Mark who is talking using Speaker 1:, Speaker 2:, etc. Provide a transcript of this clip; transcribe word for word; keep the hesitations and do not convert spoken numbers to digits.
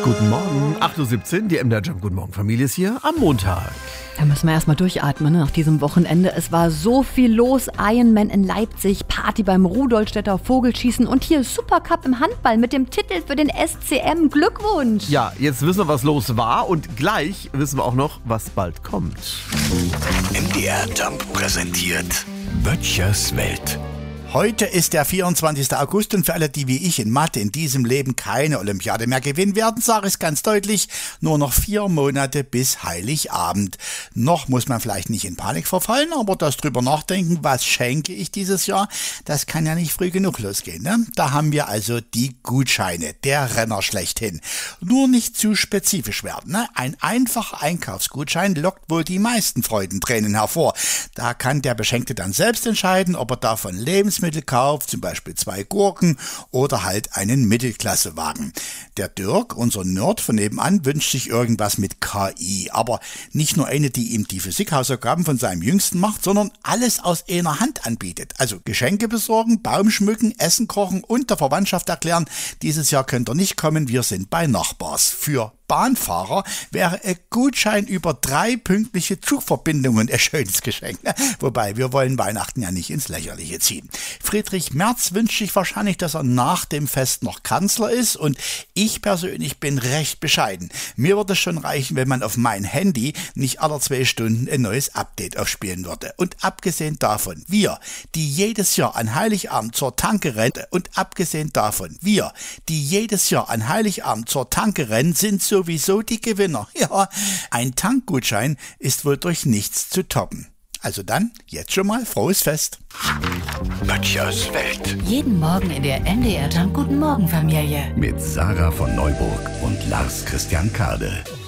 Speaker 1: Guten Morgen, acht Uhr siebzehn, die M D R Jump Guten Morgen Familie ist hier am Montag.
Speaker 2: Da müssen wir erstmal durchatmen, ne? Nach diesem Wochenende. Es war so viel los. Ironman in Leipzig, Party beim Rudolstädter Vogelschießen und hier Supercup im Handball mit dem Titel für den S C M. Glückwunsch!
Speaker 1: Ja, jetzt wissen wir, was los war und gleich wissen wir auch noch, was bald kommt.
Speaker 3: M D R Jump präsentiert Böttchers Welt.
Speaker 4: Heute ist der vierundzwanzigster August und für alle, die wie ich in Mathe in diesem Leben keine Olympiade mehr gewinnen werden, sage ich es ganz deutlich, nur noch vier Monate bis Heiligabend. Noch muss man vielleicht nicht in Panik verfallen, aber das drüber nachdenken, was schenke ich dieses Jahr, das kann ja nicht früh genug losgehen. Ne? Da haben wir also die Gutscheine, der Renner schlechthin. Nur nicht zu spezifisch werden. Ne? Ein einfacher Einkaufsgutschein lockt wohl die meisten Freudentränen hervor. Da kann der Beschenkte dann selbst entscheiden, ob er davon Lebensmittel kauft, zum Beispiel zwei Gurken oder halt einen Mittelklassewagen. Der Dirk, unser Nerd von nebenan, wünscht sich irgendwas mit K I, aber nicht nur eine, die ihm die Physikhausaufgaben von seinem Jüngsten macht, sondern alles aus einer Hand anbietet. Also Geschenke besorgen, Baum schmücken, Essen kochen und der Verwandtschaft erklären, dieses Jahr könnt ihr nicht kommen, wir sind bei Nachbars. Für Bahnfahrer wäre ein Gutschein über drei pünktliche Zugverbindungen ein schönes Geschenk. Wobei, wir wollen Weihnachten ja nicht ins Lächerliche ziehen. Friedrich Merz wünscht sich wahrscheinlich, dass er nach dem Fest noch Kanzler ist und ich persönlich bin recht bescheiden. Mir würde es schon reichen, wenn man auf mein Handy nicht alle zwei Stunden ein neues Update aufspielen würde. Und abgesehen davon, wir, die jedes Jahr an Heiligabend zur Tanke rennen und abgesehen davon, wir, die jedes Jahr an Heiligabend zur Tanke rennen, sind sowieso die Gewinner. Ja, ein Tankgutschein ist wohl durch nichts zu toppen. Also dann, jetzt schon mal frohes Fest.
Speaker 3: Böttchers Welt.
Speaker 5: Jeden Morgen in der M D R Jump Guten Morgen Familie.
Speaker 3: Mit Sarah von Neuburg und Lars Christian Kade.